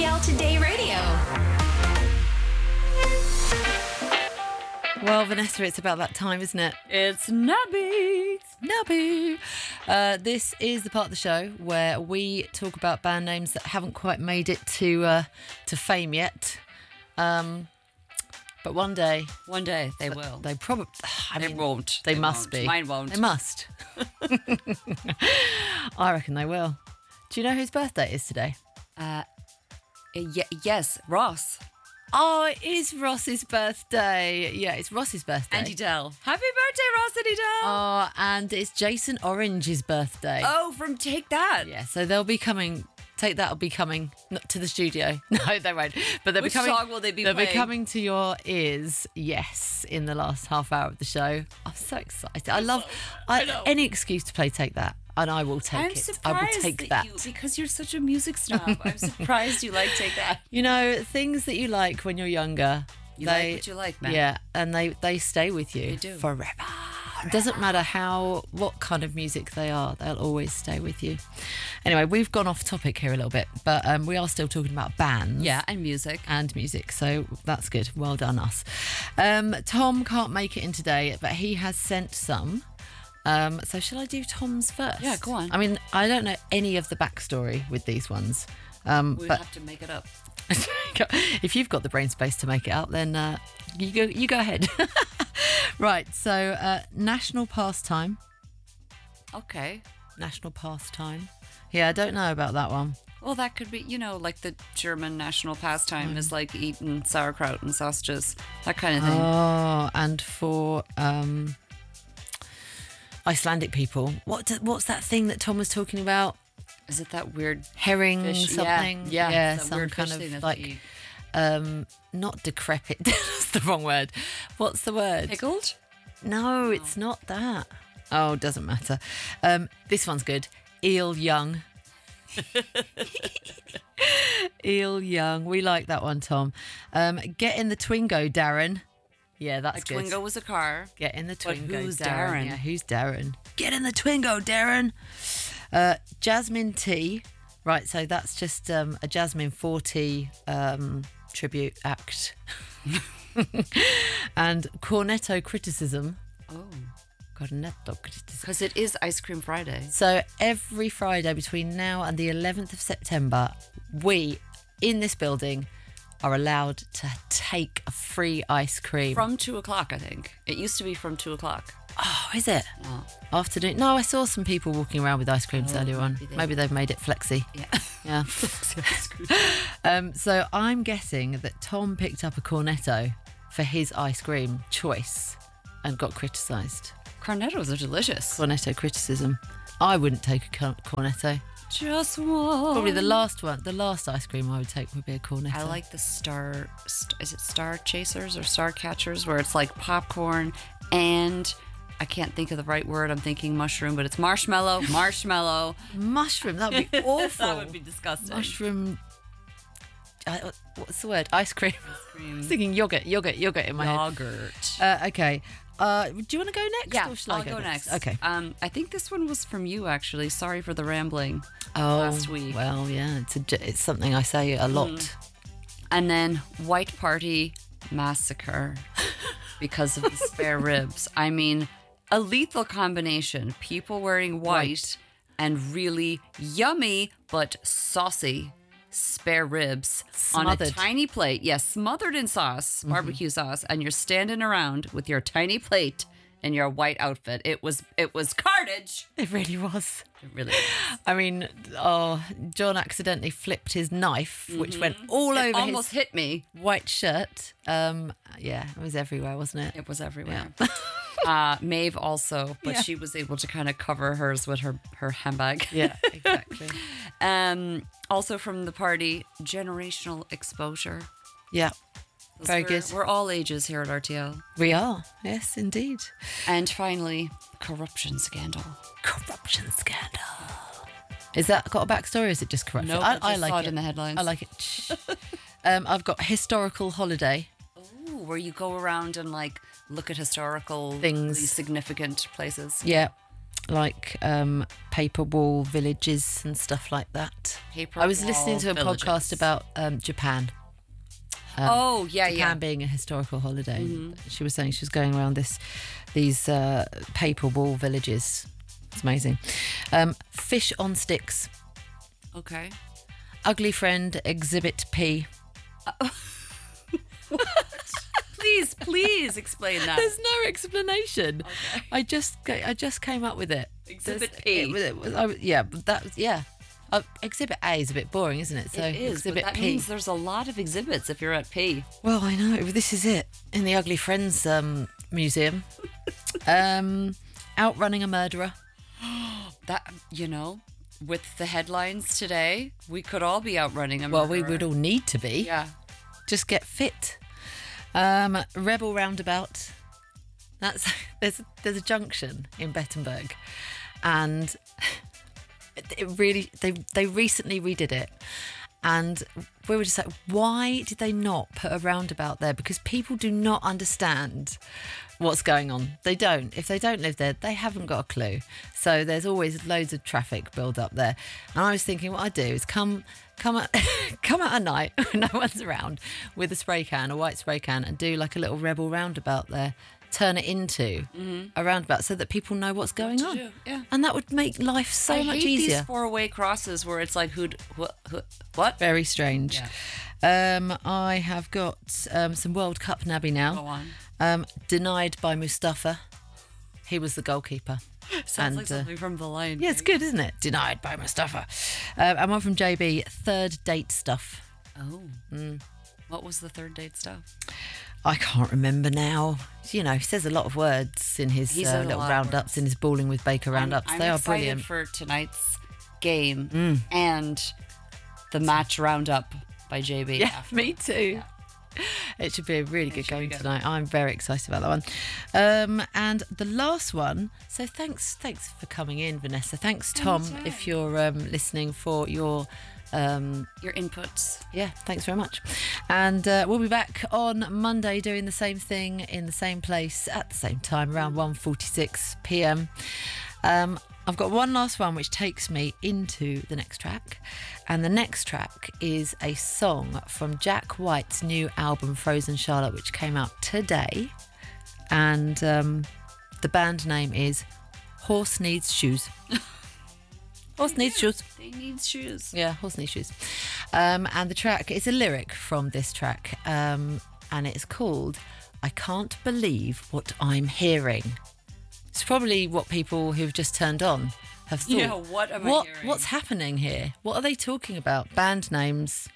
RTL Today Radio. Well, Vanessa, it's about that time, isn't it? It's Nubby. Nubby. This is the part of the show where we talk about band names that haven't quite made it to fame yet. But one day They will. they probably. They won't. They must won't. be. Mine won't. They must. I reckon they will. Do you know whose birthday it is today? Yes, Ross. Oh, it is Ross's birthday. Yeah, it's Ross's birthday. Andy Dell. Happy birthday, Ross Andy Dell. Oh, and it's Jason Orange's birthday. Oh, from Take That. Yeah, so they'll be coming. Take That will be coming not to the studio. No, they won't. But they'll Which be coming. song will they be They'll playing? be coming to your ears. Yes, in the last half hour of the show. I'm so excited. I love any excuse to play Take That, and I will take I'm it. surprised I will take that. because you're such a music snob. I'm surprised you like Take That. You know, things that you like when you're younger. You like what you like, man. Yeah, and they stay with you They do. forever. It doesn't matter what kind of music they are, they'll always stay with you. Anyway, we've gone off topic here a little bit, but we are still talking about bands. Yeah, and music. And music, so that's good. Well done, us. Tom can't make it in today, but he has sent some. So shall I do Tom's first? Yeah, go on. I mean, I don't know any of the backstory with these ones. We'll But have to make it up. if you've got the brain space to make it up, then you go ahead. Right, so national pastime. Okay. National pastime. Yeah, I don't know about that one. Well, that could be, like the German national pastime is like eating sauerkraut and sausages, that kind of thing. Oh, and for Icelandic people, what's that thing that Tom was talking about? Is it that weird Herring fish? something? Yeah, that some weird kind fish thing of that they like eat. not decrepit. That's the wrong word. What's the word? Pickled? No, it's not that. Oh, doesn't matter. This one's good. Eel young. Eel young. We like that one, Tom. Get in the Twingo, Darren. Yeah, that's A good. Twingo was a car. Get in the But Twingo, who's Darren. Darren? Yeah, who's Darren? Get in the Twingo, Darren. Jasmine T. Right, so that's just a Jasmine 40 tribute act. And Cornetto criticism. Oh. Cornetto criticism. Because it is Ice Cream Friday. So every Friday between now and the 11th of September, we in this building are allowed to take a free ice cream. From 2 o'clock, I think. It used to be from 2 o'clock. Oh, is it? Oh. Afternoon? No, I saw some people walking around with ice creams earlier on. maybe they- Maybe they've made it flexi. Yeah. Yeah. So I'm guessing that Tom picked up a Cornetto for his ice cream choice and got criticised. Cornettos are delicious. Cornetto criticism. I wouldn't take a Cornetto. Just one. Probably the last ice cream I would take would be a Cornetto. I like the is it Star Chasers or Star Catchers, where it's like popcorn and I can't think of the right word. I'm thinking mushroom, but it's marshmallow. Marshmallow. mushroom. That would be awful. That would be disgusting. Mushroom. What's the word? Ice cream. I was thinking yogurt in my head. Yogurt. Okay. Do you want to go next? Yeah, or shall I I'll go next. Okay. I think this one was from you, actually. Sorry for the rambling Oh, last week. well, yeah, it's something I say a lot. And then White Party Massacre because of the spare ribs. I mean, a lethal combination. People wearing white and really yummy but saucy spare ribs on a Smothered. tiny plate. Yes, smothered in sauce, barbecue sauce, and you're standing around with your tiny plate in your white outfit. It was carnage. It really was. It really was. I mean, John accidentally flipped his knife, which went all It over almost his hit me. white shirt. Yeah, it was everywhere, wasn't it? It was everywhere. Maeve also, but she was able to kind of cover hers with her handbag. Yeah, exactly. Also from the party, generational exposure. Yeah, very We're- good. We're all ages here at RTL. We are. Yes, indeed. And finally, corruption scandal. Corruption scandal. Is that got a backstory or is it just corruption? No, I just like saw it it in the headlines. I like it. Shh. I've got historical holiday. Ooh, where you go around and like look at historical Things. significant places. Yeah. like paper wall villages and stuff like that. Paper I was wall listening to a villages. podcast about Japan. Oh, yeah, Japan yeah. being a historical holiday. She was saying she was going around these paper wall villages. It's amazing. Fish on sticks. Okay. Ugly friend Exhibit P. Please explain that. There's no explanation. Okay. I just came up with it. Exhibit There's- P. Exhibit A is a bit boring, isn't it? So It is, but Exhibit that P. means there's a lot of exhibits if you're at P. Well, I know. This is it in the Ugly Friends museum. Outrunning a murderer. That, with the headlines today, we could all be outrunning a Well, we murderer. would all need to be. Yeah. Just get fit. Rebel Roundabout. There's a junction in Bettenberg, and it really they recently redid it, and we were just like, why did they not put a roundabout there? Because people do not understand what's going on. They don't. If they don't live there, they haven't got a clue. So there's always loads of traffic build up there. And I was thinking, what I do is come at at night when no one's around with a white spray can, and do like a little rebel roundabout there. Turn it into a roundabout so that people know what's going on. do, yeah. And that would make life so I much hate easier. these four-way crosses where it's like, what? Very strange. I have got some World Cup nabby now. Go on. Denied by Mustafa. He was the goalkeeper. Sounds like something from The Lion Yeah, it's King. good, isn't it? Denied by Mustafa. And one from JB, third date stuff. Oh. What was the third date stuff? I can't remember now. He says a lot of words in his He says a little lot of roundups, words. in his Balling with Baker roundups. I'm They are excited brilliant. for tonight's game and the match roundup by JB. Yeah, after. me too. It should be a really good should game be good. tonight. I'm very excited about that one. And the last one. So thanks for coming in, Vanessa. Thanks, Tom, Anytime. if you're listening, for your Your inputs. yeah. Thanks very much. And we'll be back on Monday doing the same thing in the same place at the same time, around 1:46 p.m. I've got one last one which takes me into the next track, and the next track is a song from Jack White's new album Frozen Charlotte, which came out today, and the band name is Horse Needs Shoes. Horse Needs Shoes. They need shoes. Yeah, Horse Needs Shoes. And the track is a lyric from this track, and it's called I Can't Believe What I'm Hearing. It's probably what people who've just turned on have thought. Yeah, what am I hearing? What's happening here? What are they talking about? Band names,